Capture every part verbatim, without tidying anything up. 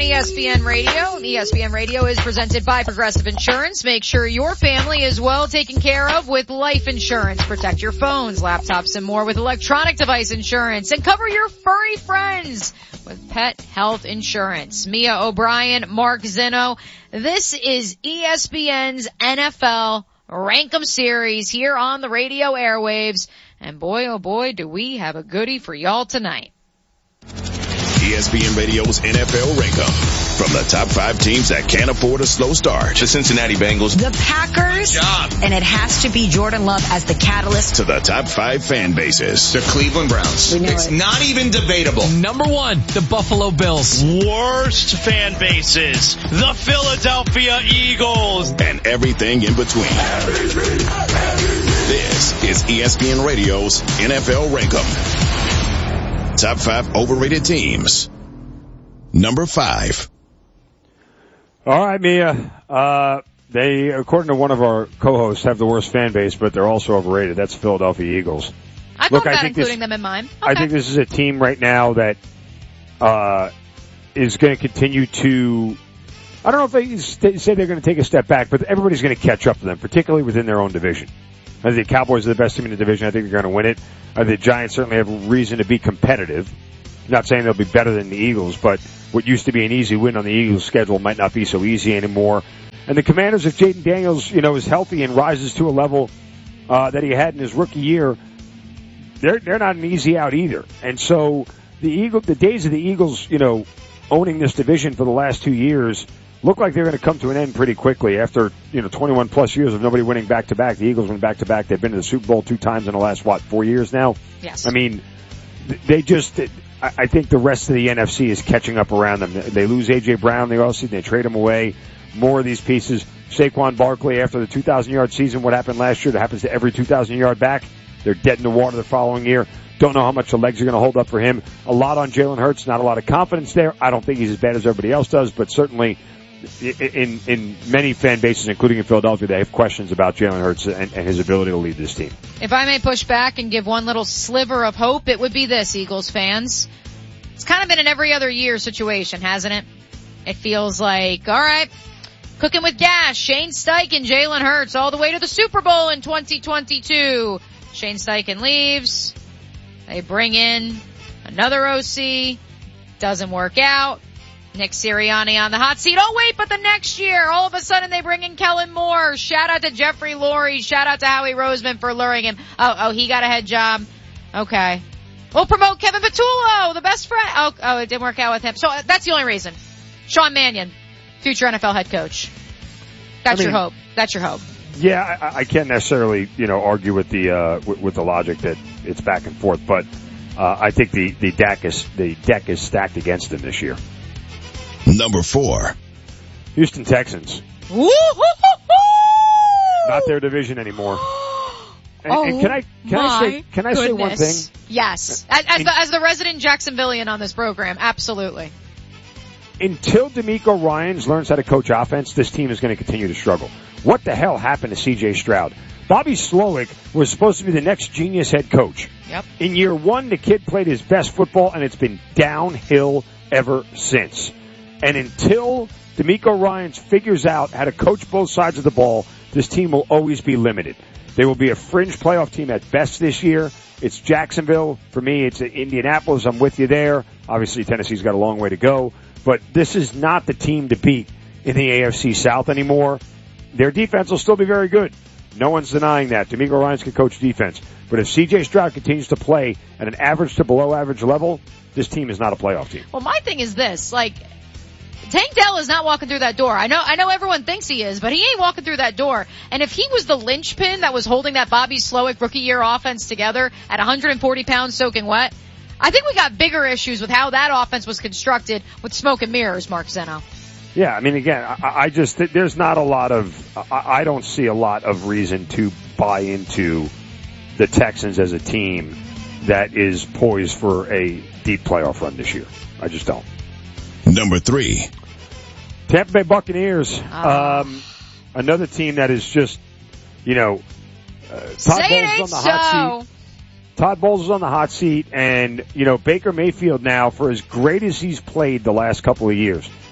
E S P N Radio. E S P N Radio is presented by Progressive Insurance. Make sure your family is well taken care of with life insurance. Protect your phones, laptops, and more with electronic device insurance. And cover your furry friends with pet health insurance. Mia O'Brien, Mark Zinno. This is E S P N's N F L Rankem Series here on the radio airwaves. And boy, oh boy, do we have a goodie for y'all tonight. E S P N Radio's N F L Rankem. From the top five teams that can't afford a slow start. The Cincinnati Bengals. The Packers. And it has to be Jordan Love as the catalyst. To the top five fan bases. The Cleveland Browns. It's it. not even debatable. Number one, the Buffalo Bills. Worst fan bases. The Philadelphia Eagles. And everything in between. This is E S P N Radio's N F L Rankem. Top five overrated teams. Number five. All right, Mia. Uh, they, according to one of our co-hosts, have the worst fan base, but they're also overrated. That's Philadelphia Eagles. I Look, thought I that think including this, them in mine. Okay. I think this is a team right now that uh, is going to continue to. I don't know if they st- say they're going to take a step back, but everybody's going to catch up to them, particularly within their own division. I think the Cowboys are the best team in the division. I think they're going to win it. I think the Giants certainly have reason to be competitive. Not saying they'll be better than the Eagles, but what used to be an easy win on the Eagles' schedule might not be so easy anymore. And the Commanders, if Jaden Daniels, you know, is healthy and rises to a level uh, that he had in his rookie year, they're they're not an easy out either. And so the Eagle, the days of the Eagles, you know, owning this division for the last two years look like they're going to come to an end pretty quickly. After, you know, twenty-one plus years of nobody winning back to back, the Eagles win back to back. They've been to the Super Bowl two times in the last what four years now. Yes. I mean, they just. I think the rest of the N F C is catching up around them. They lose A J. Brown the offseason. They trade him away. More of these pieces. Saquon Barkley, after the two thousand yard season, what happened last year, that happens to every two thousand yard back. They're dead in the water the following year. Don't know how much the legs are going to hold up for him. A lot on Jalen Hurts. Not a lot of confidence there. I don't think he's as bad as everybody else does, but certainly in in many fan bases, including in Philadelphia, they have questions about Jalen Hurts and, and his ability to lead this team. If I may push back and give one little sliver of hope, it would be this, Eagles fans. It's kind of been an every other year situation, hasn't it? It feels like, all right, cooking with gas, Shane Steichen, Jalen Hurts, all the way to the Super Bowl in twenty twenty-two. Shane Steichen leaves. They bring in another O C. Doesn't work out. Nick Sirianni on the hot seat. Oh, wait, but the next year, all of a sudden they bring in Kellen Moore. Shout out to Jeffrey Lurie. Shout out to Howie Roseman for luring him. Oh, oh, he got a head job. Okay. We'll promote Kevin Patullo, the best friend. Oh, oh, it didn't work out with him. So uh, that's the only reason. Sean Mannion, future N F L head coach. That's I mean, your hope. That's your hope. Yeah, I, I can't necessarily, you know, argue with the uh, with, with the logic that it's back and forth, but uh, I think the the deck is the deck is stacked against them this year. Number four, Houston Texans. Woo-hoo-hoo-hoo! Not their division anymore. And, oh, and can I can I say can I goodness. say one thing? Yes, as, as the as the resident Jacksonvillian on this program, absolutely. Until D'Amico Ryans learns how to coach offense, this team is going to continue to struggle. What the hell happened to C J Stroud? Bobby Slowick was supposed to be the next genius head coach. Yep. In year one, the kid played his best football, and it's been downhill ever since. And until D'Amico Ryans figures out how to coach both sides of the ball, this team will always be limited. They will be a fringe playoff team at best this year. It's Jacksonville. For me, it's Indianapolis. I'm with you there. Obviously, Tennessee's got a long way to go. But this is not the team to beat in the A F C South anymore. Their defense will still be very good. No one's denying that. D'Amico Ryans can coach defense. But if C J Stroud continues to play at an average to below average level, this team is not a playoff team. Well, my thing is this, like, Tank Dell is not walking through that door. I know, I know everyone thinks he is, but he ain't walking through that door. And if he was the linchpin that was holding that Bobby Slowick rookie year offense together at one hundred forty pounds soaking wet, I think we got bigger issues with how that offense was constructed with smoke and mirrors, Mark Zinno. Yeah, I mean, again, I, I just, there's not a lot of, I, I don't see a lot of reason to buy into the Texans as a team that is poised for a deep playoff run this year. I just don't. Number three, Tampa Bay Buccaneers. Uh, um, another team that is just, you know, uh, Todd say Bowles it is on the so. hot seat. Todd Bowles is on the hot seat, and, you know, Baker Mayfield now, for as great as he's played the last couple of years,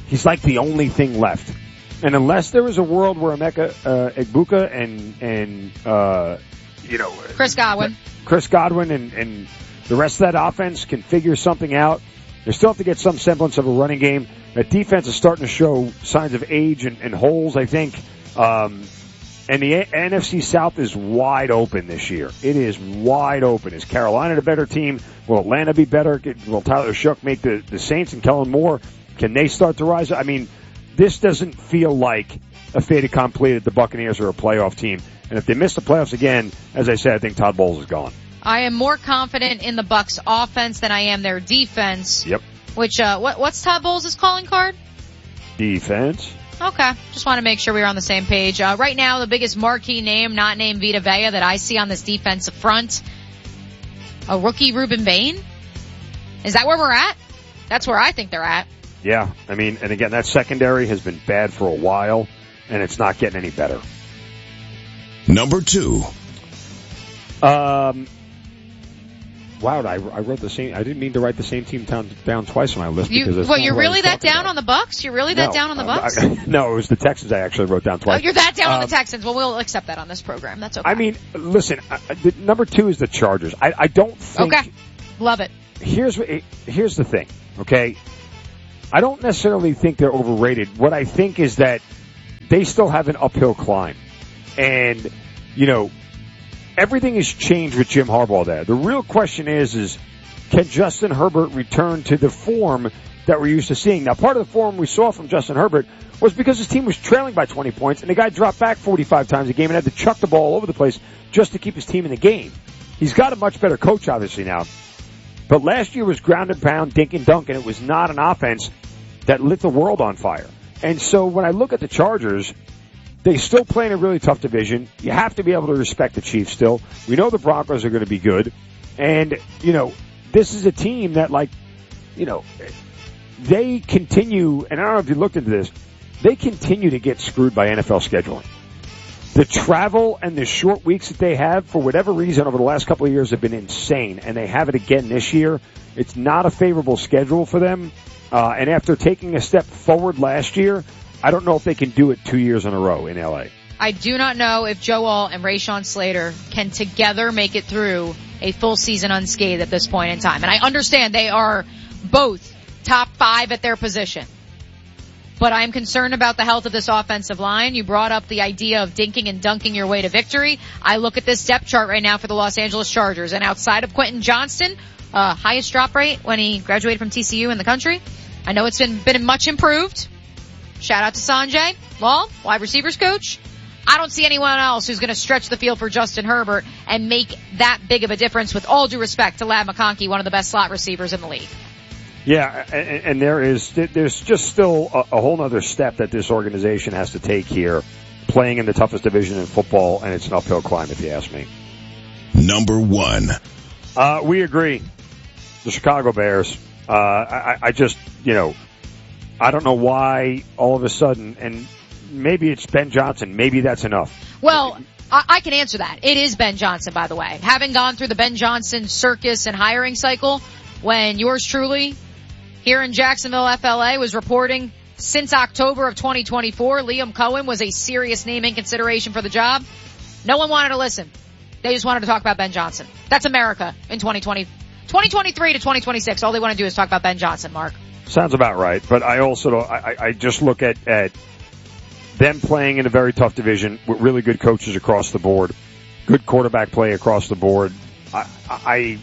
he's like the only thing left. And unless there was a world where Emeka uh, Egbuka and and uh, you know Chris Godwin, Chris Godwin, and, and the rest of that offense can figure something out, they still have to get some semblance of a running game. That defense is starting to show signs of age and, and holes, I think. Um, and the a- N F C South is wide open this year. It is wide open. Is Carolina the better team? Will Atlanta be better? Will Tyler Shough make the, the Saints and Kellen Moore? Can they start to rise? I mean, this doesn't feel like a fait accompli that the Buccaneers are a playoff team. And if they miss the playoffs again, as I said, I think Todd Bowles is gone. I am more confident in the Bucs offense than I am their defense. Yep. Which, uh, what, what's Todd Bowles' calling card? Defense. Okay. Just want to make sure we were on the same page. Uh, right now, the biggest marquee name, not named Vita Vea, that I see on this defensive front, a rookie Ruben Bain? Is that where we're at? That's where I think they're at. Yeah. I mean, and again, that secondary has been bad for a while, and it's not getting any better. Number two. Um, wow, I, I wrote the same, I didn't mean to write the same team down, down twice on my list. You, because well, you're really that down about. on the Bucks? You're really that no, down on the I, Bucks? I, no, it was the Texans I actually wrote down twice. Oh, you're that down um, on the Texans. Well, we'll accept that on this program. That's okay. I mean, listen, uh, the, number two is the Chargers. I, I don't think. Okay. Love it. Here's, here's the thing, okay? I don't necessarily think they're overrated. What I think is that they still have an uphill climb. And, you know, everything has changed with Jim Harbaugh there. The real question is, is can Justin Herbert return to the form that we're used to seeing? Now, part of the form we saw from Justin Herbert was because his team was trailing by twenty points, and the guy dropped back forty-five times a game and had to chuck the ball all over the place just to keep his team in the game. He's got a much better coach, obviously, now. But last year was ground and pound, dink and dunk, and it was not an offense that lit the world on fire. And so when I look at the Chargers, they still play in a really tough division. You have to be able to respect the Chiefs still. We know the Broncos are going to be good. And, you know, this is a team that, like, you know, they continue, and I don't know if you looked into this, they continue to get screwed by N F L scheduling. The travel and the short weeks that they have, for whatever reason, over the last couple of years have been insane, and they have it again this year. It's not a favorable schedule for them. Uh, and after taking a step forward last year, I don't know if they can do it two years in a row in L A. I do not know if Joe Alt and Rashawn Slater can together make it through a full season unscathed at this point in time. And I understand they are both top five at their position. But I'm concerned about the health of this offensive line. You brought up the idea of dinking and dunking your way to victory. I look at this depth chart right now for the Los Angeles Chargers, and outside of Quentin Johnston, uh, highest drop rate when he graduated from T C U in the country. I know it's been, been much improved. Shout out to Sanjay Law, wide receivers coach. I don't see anyone else who's going to stretch the field for Justin Herbert and make that big of a difference, with all due respect to Ladd McConkey, one of the best slot receivers in the league. Yeah, and, and there is, there's just still a, a whole other step that this organization has to take here, playing in the toughest division in football, and it's an uphill climb if you ask me. Number one. Uh, we agree. The Chicago Bears. Uh, I, I just, you know, I don't know why all of a sudden, and maybe it's Ben Johnson, maybe that's enough. Well, I, I can answer that. It is Ben Johnson, by the way. Having gone through the Ben Johnson circus and hiring cycle, when yours truly here in Jacksonville, F L A, was reporting since October of twenty twenty-four, Liam Cohen was a serious naming consideration for the job. No one wanted to listen. They just wanted to talk about Ben Johnson. That's America in twenty twenty, twenty twenty-three to twenty twenty-six. All they want to do is talk about Ben Johnson, Mark. Sounds about right. But I also don't, I, I just look at, at them playing in a very tough division with really good coaches across the board, good quarterback play across the board. I, I,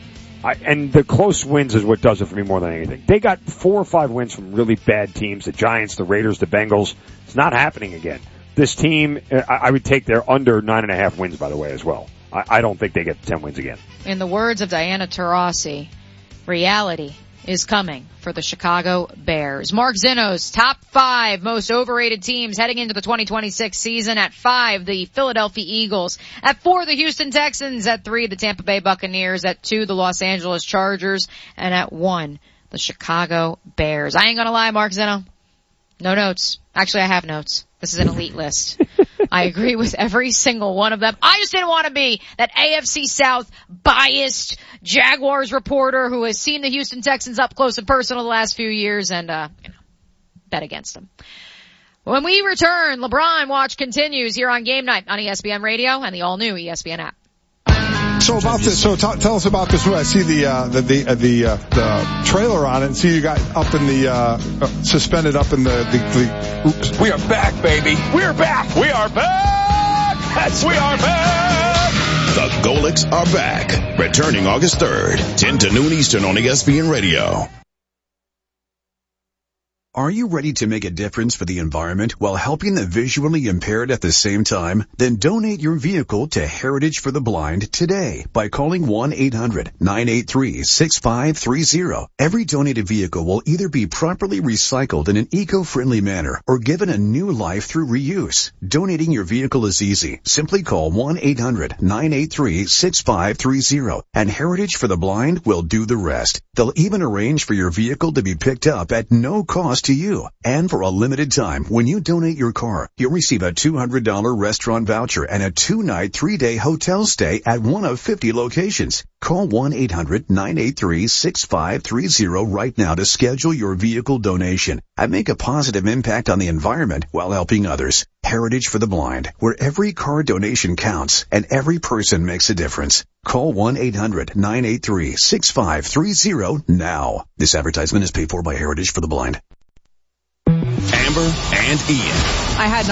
I, and the close wins is what does it for me more than anything. They got four or five wins from really bad teams, the Giants, the Raiders, the Bengals. It's not happening again. This team, I, I would take their under nine and a half wins, by the way, as well. I, I don't think they get ten wins again. In the words of Diana Taurasi, reality is coming for the Chicago Bears. Mark Zinno's top five most overrated teams heading into the twenty twenty-six season. At five, the Philadelphia Eagles. At four, the Houston Texans. At three, the Tampa Bay Buccaneers. At two, the Los Angeles Chargers. And at one, the Chicago Bears. I ain't gonna lie, Mark Zinno. No notes. Actually, I have notes. This is an elite list. I agree with every single one of them. I just didn't want to be that A F C South biased Jaguars reporter who has seen the Houston Texans up close and personal the last few years, and uh, you know, bet against them. When we return, LeBron Watch continues here on Game Night on E S P N Radio and the all-new E S P N app. So about this, so t- tell us about this. I see the uh, the the, uh, the, uh, the trailer on it, and see you got up in the uh, uh, suspended up in the the. the oops. We are back, baby. We're back. We are back. Yes, we are back. The Golics are back, returning August third, ten to noon Eastern on E S P N Radio. Are you ready to make a difference for the environment while helping the visually impaired at the same time? Then donate your vehicle to Heritage for the Blind today by calling one eight hundred nine eight three six five three zero. Every donated vehicle will either be properly recycled in an eco-friendly manner or given a new life through reuse. Donating your vehicle is easy. Simply call one eight hundred nine eight three six five three zero and Heritage for the Blind will do the rest. They'll even arrange for your vehicle to be picked up at no cost to you. And for a limited time, when you donate your car, you'll receive a two hundred dollars restaurant voucher and a two-night, three-day hotel stay at one of fifty locations. Call one eight hundred nine eight three six five three zero right now to schedule your vehicle donation and make a positive impact on the environment while helping others. Heritage for the Blind, where every car donation counts and every person makes a difference. Call one eight hundred nine eight three six five three zero now. This advertisement is paid for by Heritage for the Blind. Amber and Ian. I had